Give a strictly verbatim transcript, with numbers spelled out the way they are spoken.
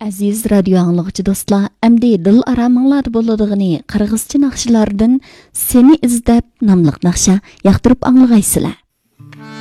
Aziz radio anlıqçı dostlar, əmdi dil aramыңlarda boladığını qırğızcha naqşılardan Seni izləb namlıq naqşa yaqtırıb anlığaysılar.